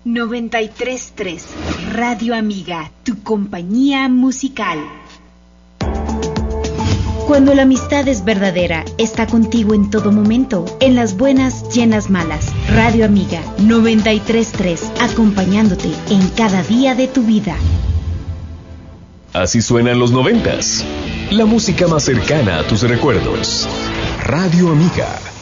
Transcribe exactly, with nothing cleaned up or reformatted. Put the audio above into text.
noventa y tres punto tres Radio Amiga, tu compañía musical. Cuando la amistad es verdadera, está contigo en todo momento, en las buenas y en las malas. Radio Amiga noventa y tres punto tres, acompañándote en cada día de tu vida. Así suenan los noventas. La música más cercana a tus recuerdos. Radio Amiga.